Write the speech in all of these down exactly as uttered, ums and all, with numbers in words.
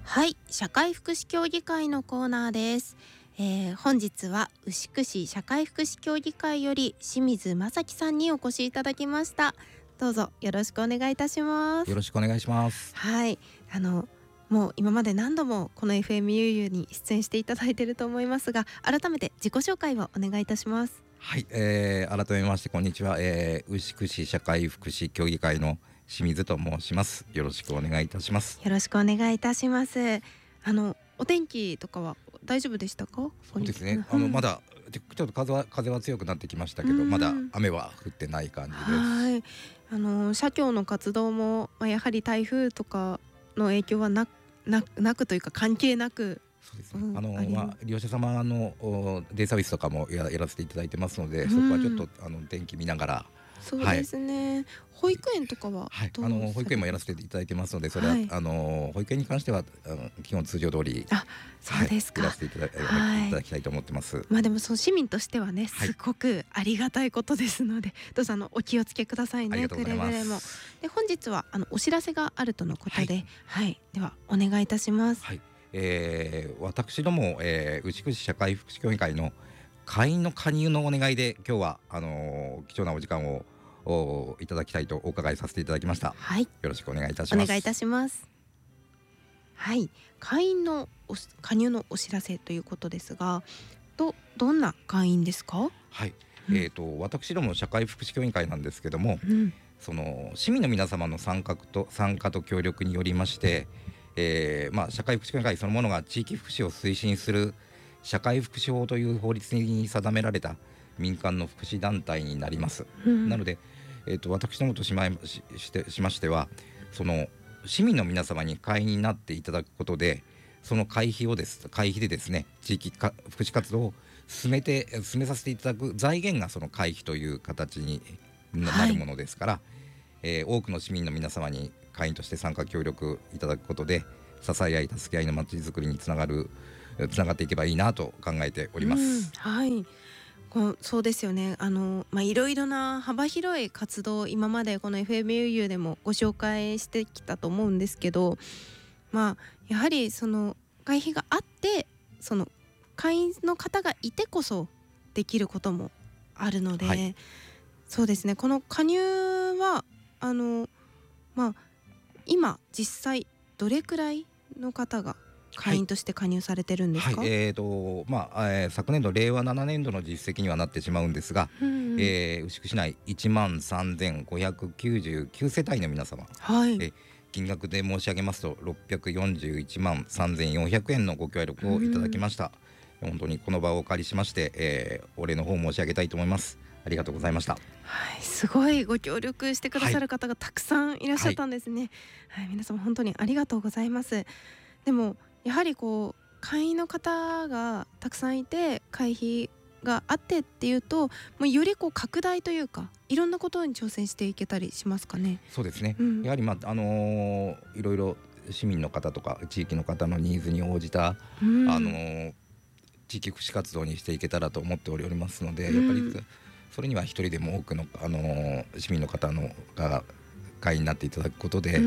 はい、社会福祉協議会のコーナーです。えー、本日は牛久市社会福祉協議会より清水正樹さんにお越しいただきました。どうぞよろしくお願いいたします。 よろしくお願いします。 はい、あのもう今まで何度もこの エフエム ゆうゆうに出演していただいていると思いますが、改めて自己紹介をお願いいたします。 はい、えー、改めましてこんにちは、えー、牛久市社会福祉協議会の清水と申します。よろしくお願いいたします。 よろしくお願いいたします。あのお天気とかは大丈夫でしたか？ そうですね、あのまだちょっと風は風は強くなってきましたけど、まだ雨は降ってない感じです。 はい、あの社協の活動も、まあ、やはり台風とかの影響はなななくというか関係なく、 そうですね、うん、あのまあ、利用者様のデイサービスとかも や, やらせていただいてますので、うん、そこはちょっとあの天気見ながら。 そうですね、はい、保育園とかははい、あの保育園もやらせていただいてますので、それは、はい、あの保育園に関してはあの基本通常通り、 あ、そうですか、 はい、やらせていただ、はい、いただきたいと思ってます。 まあでもその市民としてはね、すごくありがたいことですので、はい、どうぞあのお気をつけくださいね。くれぐれも。で本日はあのお知らせがあるとのことで、はい、はい、ではお願いいたします。 はい、えー、私ども、えー、牛久市社会福祉協議会の会員の加入のお願いで今日はあのー、貴重なお時間をいただきたいとお伺いさせていただきました。 はい、よろしくお願いいたします。 お願いいたします。はい、会員の加入のお知らせということですが、どどんな会員ですか？ はい、うん、えーと私ども社会福祉協議会なんですけども、うん、その市民の皆様の参画と参加と協力によりまして、えーまあ、社会福祉協議会そのものが地域福祉を推進する社会福祉法という法律に定められた民間の福祉団体になります。うん、なので、えー、と私どもとしまいししてしましては、その市民の皆様に会員になっていただくことで、その会費をです会費でですね、地域か福祉活動を進めて進めさせていただく財源がその会費という形になるものですから、はい、えー、多くの市民の皆様に会員として参加協力いただくことで、支え合い助け合いのまちづくりにつながるつながっていけばいいなと考えております。うん、 はい、こうそうですよね。あの、まあ、いろいろな幅広い活動を今までこの エフエム ゆうゆうでもご紹介してきたと思うんですけど、まあ、やはりその会費があってその会員の方がいてこそできることもあるので、はい、そうですね、この加入はあの、まあ、今実際どれくらいの方が会員として加入されてるんですか？ はいはい、えーとまあえー、昨年度令和ななねんどの実績にはなってしまうんですが、うんうん、えー、牛久市内いちまんさんぜんごひゃくきゅうじゅうきゅう世帯の皆様、はい、え金額で申し上げますとろっぴゃくよんじゅういちまんさんぜんよんひゃくえんのご協力をいただきました。うん、本当にこの場をお借りしまして、えー、お礼の方申し上げたいと思います。ありがとうございました。 はい、すごいご協力してくださる方がたくさんいらっしゃったんですね。はいはい、皆様本当にありがとうございます。でもやはりこう会員の方がたくさんいて会費があってっていうと、もうよりこう拡大というかいろんなことに挑戦していけたりしますかね？ そうですね、うん、やはり、まああのー、いろいろ市民の方とか地域の方のニーズに応じた、うん、あのー、地域福祉活動にしていけたらと思っておりますので、うん、やっぱりそれには一人でも多くの、あのー、市民の方のが会員になっていただくことで、うん、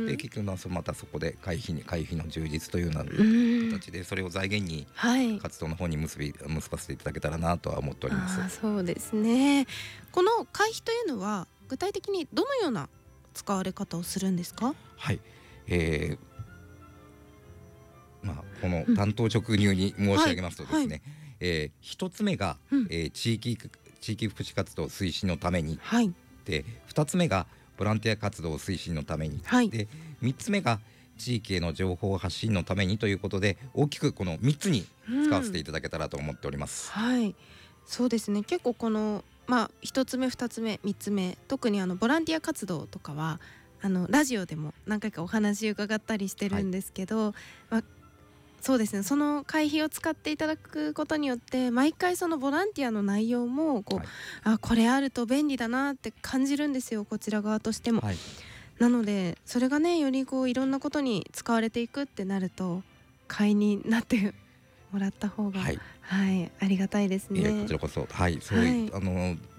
で結局またそこで会費に会費の充実というような形で、それを財源に活動の方に結び、はい、結ばせていただけたらなとは思っております。 あ、そうですね。この会費というのは具体的にどのような使われ方をするんですか？ はい、えーまあ、この担当直入に申し上げますとですね、うん、はい、えー、一つ目が、うん、えー、地域地域福祉活動推進のために、はい、で二つ目がボランティア活動推進のために、はい、でみっつめが地域への情報発信のためにということで、大きくこのみっつに使わせていただけたらと思っております。 うん、はい、そうですね。結構この、まあ、ひとつめふたつめみっつめ、特にあのボランティア活動とかはあのラジオでも何回かお話伺ったりしてるんですけど、はい、まあ、そうですね、その会費を使っていただくことによって毎回そのボランティアの内容もこう、はい、あ、これあると便利だなって感じるんですよ、こちら側としても。はい、なのでそれがね、よりこういろんなことに使われていくってなると会員になってもらった方が、はいはい、ありがたいですね。 いや、こちらこそ、はい、そうい、はい、あの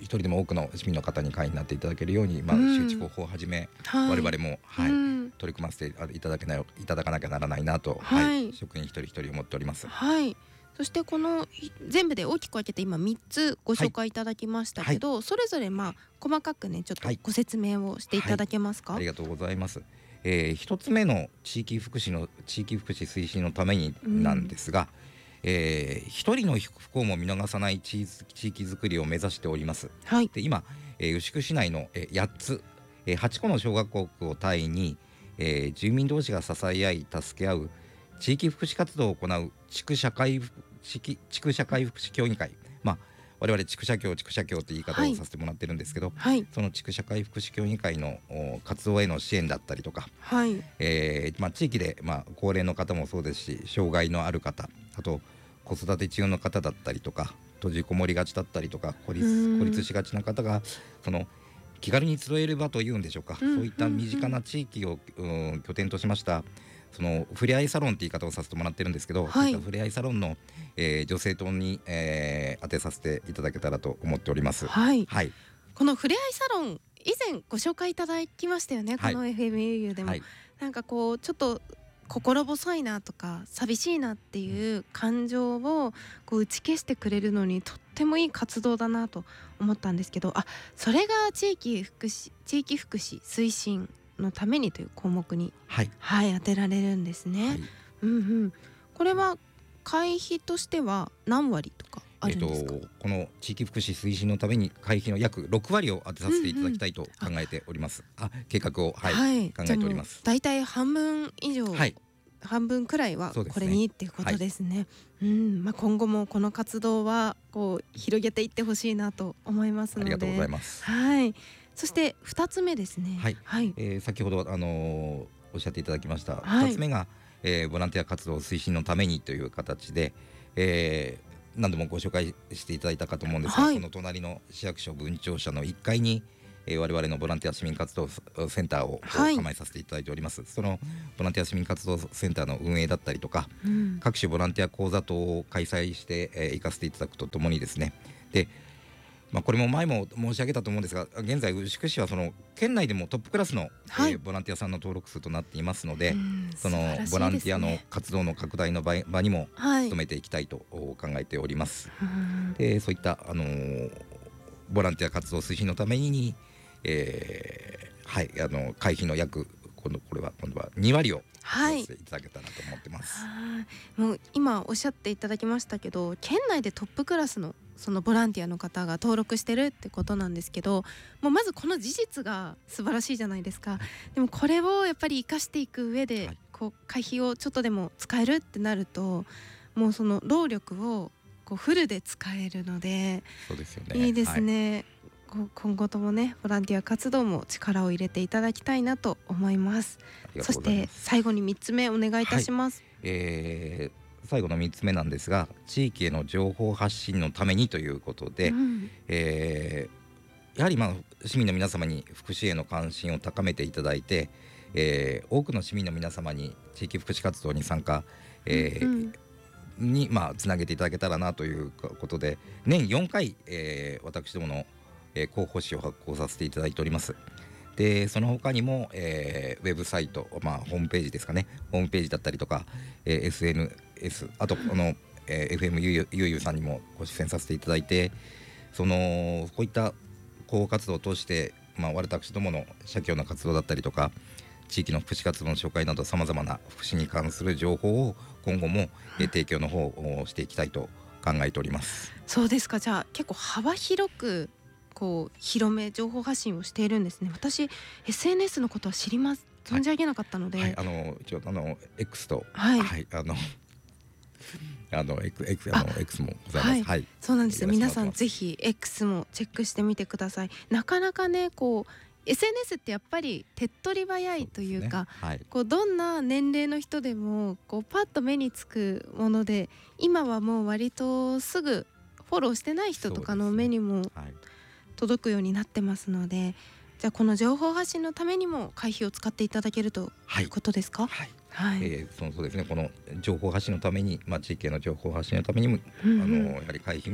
一人でも多くの市民の方に会員になっていただけるように、まあ、 うん周知広報をはじめ、 はい我々も、はい、 うん取り組ませていただけないいただかなきゃならないなと、 はいはい職員一人一人思っております。 はいそしてこのい全部で大きく分けて今みっつご紹介いただきましたけど、それぞれまあ細かくねちょっとはいご説明をしていただけますか？ ありがとうございます。えー、一つ目の地域福祉の地域福祉推進のためになんですが、えー一人の不幸も見逃さない地地域づくりを目指しております。 はいで今、えー牛久市内の、えー、やっつ、えー、はちこの小学校を単位に、えー住民同士が支え合い助け合う地域福祉活動を行う地区社会地域地区社会福祉協議会、まあ、我々地区社協地区社協という言い方はいをさせてもらってるんですけど、 はいその地区社会福祉協議会のお活動への支援だったりとか、 はいえーまあ、地域で、まあ、高齢の方もそうですし障害のある方、あと子育て中の方だったりとか閉じこもりがちだったりとか孤立うん孤立しがちな方がその気軽に集える場というんでしょうか、 うんそういった身近な地域を、うん拠点としましたそのふれあいサロンって言い方をさせてもらってるんですけど、 はいそういったふれあいサロンの、えー女性党に、えー当てさせていただけたらと思っております。 はいはい、 このふれあいサロン以前ご紹介いただきましたよね、 はいこの エフエムユーユー でも、 はい、 なんかこうちょっと心細いなとか寂しいなっていう感情をこう打ち消してくれるのにとってもいい活動だなと思ったんですけど、あそれが地域福祉地域福祉推進のためにという項目に、 はい、 はい、当てられるんですね、 はい、 うんうん、これは会費としては何割とかあるんですか？ えーとこの地域福祉推進のために会費の約ろくわりを当てさせていただきたいと考えております。あ計画を、はいはい、 考えております。 だいたい半分以上、 はい、 半分くらいはそうですねこれにっていうことですね。うんまあ、今後もこの活動はこう広げていってほしいなと思いますので。 ありがとうございます。 はい。そしてふたつめですね。 はいはい。 えー先ほど、あのーおっしゃっていただきました、 はいふたつめが、えーボランティア活動推進のためにという形で、えー何度もご紹介していただいたかと思うんですが、 はいこの隣の市役所分庁舎のいっかいに、えー我々のボランティア市民活動センターをはい構えさせていただいております。そのボランティア市民活動センターの運営だったりとか、 うん各種ボランティア講座等を開催して、えー行かせていただくとともにですね、で、まあ、これも前も申し上げたと思うんですが、現在牛久市はその県内でもトップクラスの、 はいえーボランティアさんの登録数となっていますので、 うんその素晴らしいですねボランティアの活動の拡大の場場にもはい努めていきたいと考えております。 うんでそういった、あのーボランティア活動推進のために、えーはい、あの会費の約今度これは今度はにわりをはいさせていただけたらと思ってます。 はいもう今おっしゃっていただきましたけど、県内でトップクラスのそのボランティアの方が登録してるってことなんですけど、もうまずこの事実が素晴らしいじゃないですか。でもこれをやっぱり生かしていく上で、 はいこう会費をちょっとでも使えるってなると、もうその労力をこうフルで使えるのでそうですよね。 いいですね、こう今後ともねボランティア活動も力を入れていただきたいなと思います。 はい、ありがそしてとうございます。 最後にみっつめお願いいたします。 えー最後のみっつめなんですが、地域への情報発信のためにということで、 うんえーやはり、まあ、市民の皆様に福祉への関心を高めていただいて、えー多くの市民の皆様に地域福祉活動に参加、えーうんに、まあ、つなげていただけたらなということで、年よんかい、えー私どもの、えー広報誌を発行させていただいております。でその他にも、えーウェブサイト、まあ、ホームページですかね、ホームページだったりとか、えーエスエヌエス、あとこの、えーエフエムユーユーさんにもご出演させていただいて、そのこういった広報活動を通して、まあ、私どもの社協の活動だったりとか地域の福祉活動の紹介などさまざまな福祉に関する情報を今後も、えー提供の方をしていきたいと考えております。 そうですか。じゃあ結構幅広くこう広め情報発信をしているんですね。私 エスエヌエス のことは知ります存じ上げなかったので、 はい、あの一応あの X と、 はいはい、あのあの X, X, あの X もございます。 はいはい、 そうなんですよ。皆やらせてもらってますさんぜひ X もチェックしてみてください。なかなかねこう エスエヌエス ってやっぱり手っ取り早いというか、 そうですね、はい、 こうどんな年齢の人でもこうパッと目につくもので、今はもう割とすぐフォローしてない人とかの目にもはい届くようになってますので、じゃあこの情報発信のためにも会費を使っていただけるということですか？ はい、 はい、 えー、そのそうですね、この情報発信のために、まあ、地域への情報発信のためにも、 うんうんあのやはり会費の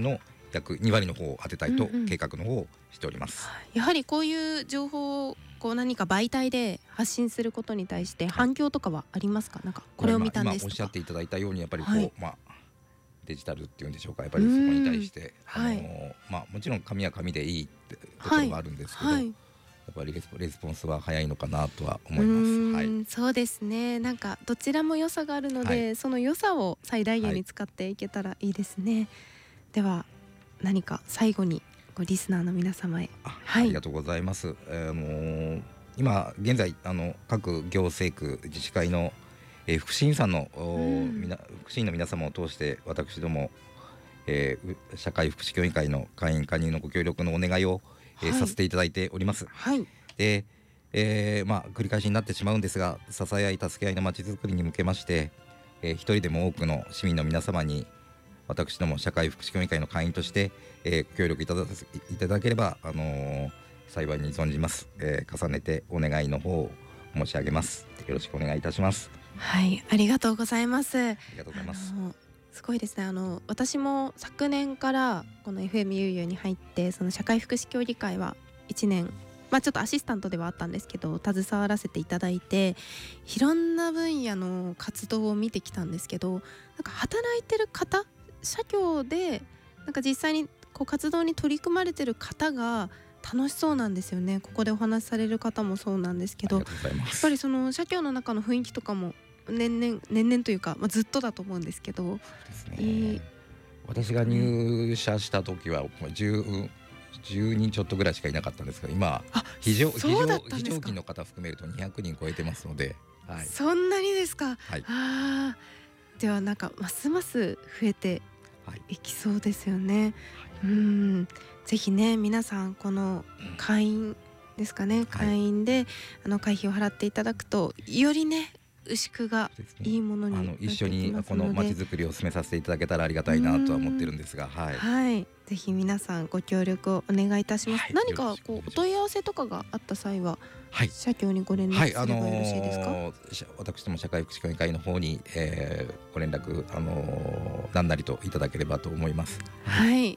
約にわりの方を当てたいと計画の方をしております、 うんうん、やはりこういう情報をこう何か媒体で発信することに対して反響とかはありますか？なんかこれを見たんですとか、 今おっしゃっていただいたようにやっぱりこう、 はい、 まあデジタルっていうんでしょうか、やっぱりそこに対して、あのーはい、 まあ、もちろん紙は紙でいいってところがあるんですけど、はい、やっぱりレスポ、レスポンスは早いのかなとは思います。はい、 そうですね。なんかどちらも良さがあるので、はい、その良さを最大限に使っていけたらいいですね、はい、では何か最後にリスナーの皆様へ。 あ、はい、ありがとうございます。あのー、今現在あの各行政区自治会のえー、福祉員さんの、うん、みな福祉員の皆様を通して私ども、えー、社会福祉協議会の会員加入のご協力のお願いを、えーはい、させていただいております、 はい、 で、えーまあ、繰り返しになってしまうんですが、支え合い助け合いのまちづくりに向けまして、えー、一人でも多くの市民の皆様に私ども社会福祉協議会の会員として、えー、ご協力いただいただければ、あのー、幸いに存じます、えー、重ねてお願いの方を申し上げます。よろしくお願いいたします。 はい、ありがとうございます。ありがとうございます。 すごいですね。あの私も昨年からこの エフエム ゆうゆうに入って、その社会福祉協議会はいちねん、まあ、ちょっとアシスタントではあったんですけど携わらせていただいて、いろんな分野の活動を見てきたんですけど、なんか働いてる方、社協でなんか実際にこう活動に取り組まれてる方が楽しそうなんですよね。ここでお話しされる方もそうなんですけど、やっぱりその社協の中の雰囲気とかも年々年々というか、まあ、ずっとだと思うんですけど。そうですね、えー、私が入社した時は 10, 10人ちょっとぐらいしかいなかったんですが、今非常非常非常勤の方含めるとにひゃくにん超えてますので、 はい、そんなにですか、 はい、 あではなんかますます増えていきそうですよね、はい、うん、ぜひね皆さんこの会員ですかね、うん、会員で、はい、あの会費を払っていただくとよりね牛久がいいものになってきますので、 あの一緒にこのまちづくりを進めさせていただけたらありがたいなとは思ってるんですが、はい、 はい、ぜひ皆さんご協力をお願いいたします、はい、何かこうお問い合わせとかがあった際は、はい、社協にご連絡すればよろしいですか？はい、あのー、 私ども社会福祉協議会の方に、えー、ご連絡、あのー、何なりといただければと思います。 はい、はい、